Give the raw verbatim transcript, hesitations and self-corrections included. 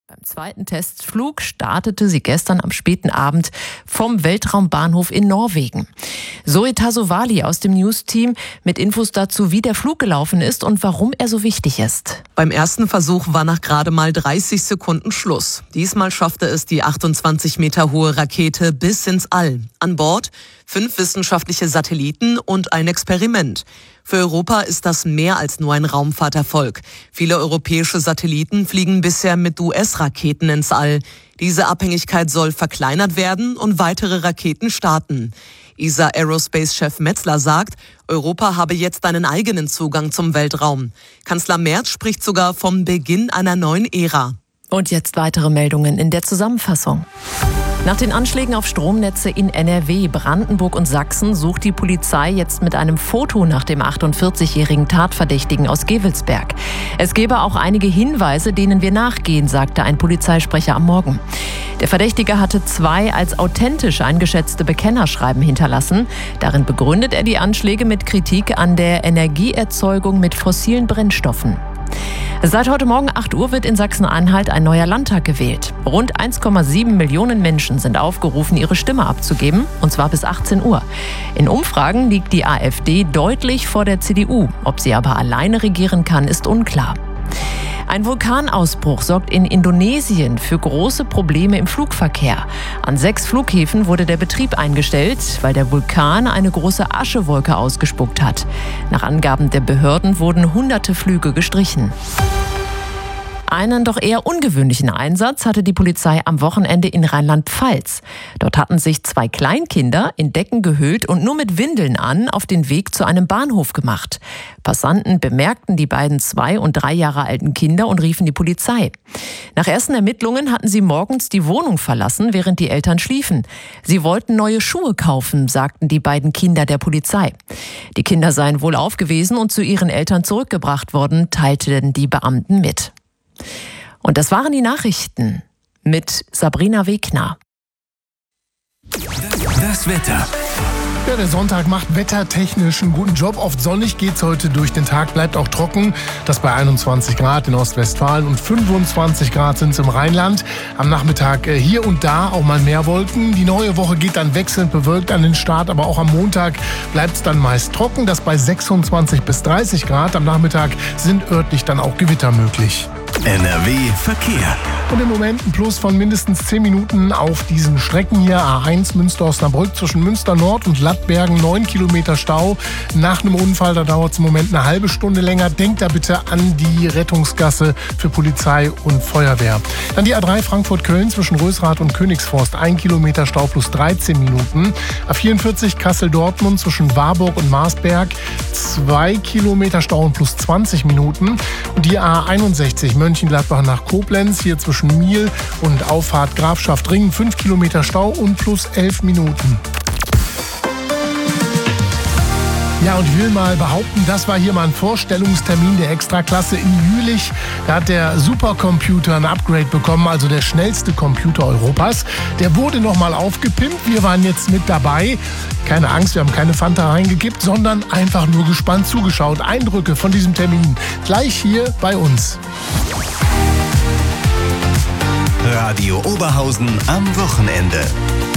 Beim zweiten Testflug startete sie gestern am späten Abend vom Weltraumbahnhof in Norwegen. Zoe Tasovali aus dem News-Team mit Infos dazu, wie der Flug gelaufen ist und warum er so wichtig ist. Beim ersten Versuch war nach gerade mal dreißig Sekunden Schluss. Diesmal schaffte es die achtundzwanzig Meter hohe Rakete bis ins All. An Bord fünf wissenschaftliche Satelliten und ein Experiment. Für Europa ist das mehr als nur ein Raumfahrterfolg. Viele europäische Satelliten fliegen bisher mit U S-Raketen ins All. Diese Abhängigkeit soll verkleinert werden und weitere Raketen starten. E S A Aerospace-Chef Metzler sagt, Europa habe jetzt einen eigenen Zugang zum Weltraum. Kanzler Merz spricht sogar vom Beginn einer neuen Ära. Und jetzt weitere Meldungen in der Zusammenfassung. Nach den Anschlägen auf Stromnetze in N R W, Brandenburg und Sachsen sucht die Polizei jetzt mit einem Foto nach dem achtundvierzigjährigen Tatverdächtigen aus Gevelsberg. Es gebe auch einige Hinweise, denen wir nachgehen, sagte ein Polizeisprecher am Morgen. Der Verdächtige hatte zwei als authentisch eingeschätzte Bekennerschreiben hinterlassen. Darin begründet er die Anschläge mit Kritik an der Energieerzeugung mit fossilen Brennstoffen. Seit heute Morgen acht Uhr wird in Sachsen-Anhalt ein neuer Landtag gewählt. Rund eins Komma sieben Millionen Menschen sind aufgerufen, ihre Stimme abzugeben, und zwar bis achtzehn Uhr. In Umfragen liegt die AfD deutlich vor der C D U. Ob sie aber alleine regieren kann, ist unklar. Ein Vulkanausbruch sorgt in Indonesien für große Probleme im Flugverkehr. An sechs Flughäfen wurde der Betrieb eingestellt, weil der Vulkan eine große Aschewolke ausgespuckt hat. Nach Angaben der Behörden wurden hunderte Flüge gestrichen. Einen doch eher ungewöhnlichen Einsatz hatte die Polizei am Wochenende in Rheinland-Pfalz. Dort hatten sich zwei Kleinkinder in Decken gehüllt und nur mit Windeln an auf den Weg zu einem Bahnhof gemacht. Passanten bemerkten die beiden zwei- und drei Jahre alten Kinder und riefen die Polizei. Nach ersten Ermittlungen hatten sie morgens die Wohnung verlassen, während die Eltern schliefen. Sie wollten neue Schuhe kaufen, sagten die beiden Kinder der Polizei. Die Kinder seien wohl aufgewesen und zu ihren Eltern zurückgebracht worden, teilten die Beamten mit. Und das waren die Nachrichten mit Sabrina Wegner. Das Wetter. Ja, der Sonntag macht wettertechnisch einen guten Job. Oft sonnig geht's heute durch den Tag, bleibt auch trocken. Das bei einundzwanzig Grad in Ostwestfalen und fünfundzwanzig Grad sind es im Rheinland. Am Nachmittag hier und da auch mal mehr Wolken. Die neue Woche geht dann wechselnd bewölkt an den Start, aber auch am Montag bleibt es dann meist trocken. Das bei sechsundzwanzig bis dreißig Grad. Am Nachmittag sind örtlich dann auch Gewitter möglich. N R W Verkehr. Und im Moment ein Plus von mindestens zehn Minuten auf diesen Strecken hier. A eins Münster-Osnabrück zwischen Münster Nord und Lattbergen, neun Kilometer Stau. Nach einem Unfall, da dauert es im Moment eine halbe Stunde länger. Denkt da bitte an die Rettungsgasse für Polizei und Feuerwehr. Dann die A drei Frankfurt-Köln zwischen Rösrath und Königsforst, ein Kilometer Stau plus dreizehn Minuten. A vierundvierzig Kassel-Dortmund zwischen Warburg und Marsberg, zwei Kilometer Stau und plus zwanzig Minuten. Und die A einundsechzig Mönchengladbach nach Koblenz, hier zwischen Miel und Auffahrt Grafschaft-Ringen, fünf Kilometer Stau und plus elf Minuten. Ja, und ich will mal behaupten, das war hier mal ein Vorstellungstermin der Extraklasse in Jülich. Da hat der Supercomputer ein Upgrade bekommen, also der schnellste Computer Europas. Der wurde nochmal aufgepimpt. Wir waren jetzt mit dabei. Keine Angst, wir haben keine Fanta reingekippt, sondern einfach nur gespannt zugeschaut. Eindrücke von diesem Termin gleich hier bei uns. Radio Oberhausen am Wochenende.